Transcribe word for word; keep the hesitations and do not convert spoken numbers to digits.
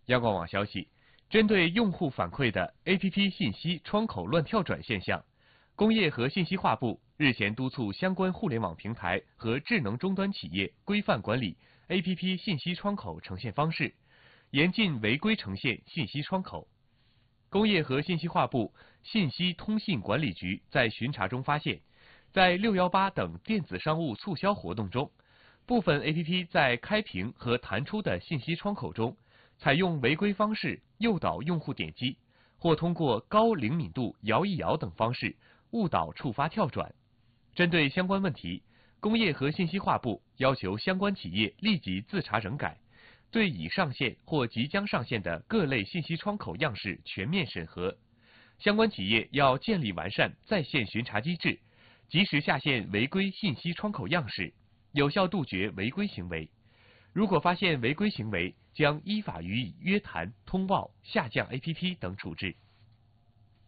央广网消息，针对用户反馈的 A P P 信息窗口乱跳转现象，工业和信息化部日前督促相关互联网平台和智能终端企业规范管理 A P P 信息窗口呈现方式，严禁违规呈现信息窗口。工业和信息化部信息通信管理局在巡查中发现，在六一八等电子商务促销活动中，部分 A P P 在开屏和弹出的信息窗口中，采用违规方式诱导用户点击，或通过高灵敏度摇一摇等方式误导触发跳转。针对相关问题，工业和信息化部要求相关企业立即自查整改，对已上线或即将上线的各类信息窗口样式全面审核。相关企业要建立完善在线巡查机制，及时下线违规信息窗口样式，有效杜绝违规行为。如果发现违规行为，将依法予以约谈、通报、下架 A P P 等处置。